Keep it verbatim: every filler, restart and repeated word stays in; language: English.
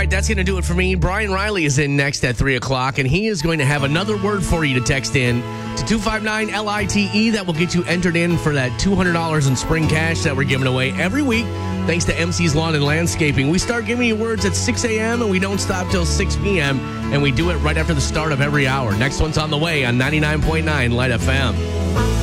right, that's going to do it for me. Brian Riley is in next at three o'clock, and he is going to have another word for you to text in to two five nine L I T E. That will get you entered in for that two hundred dollars in spring cash that we're giving away every week, thanks to M C's Lawn and Landscaping. We start giving you words at six a.m., and we don't stop till six p.m., and we do it right after the start of every hour. Next one's on the way on ninety-nine point nine Light F M.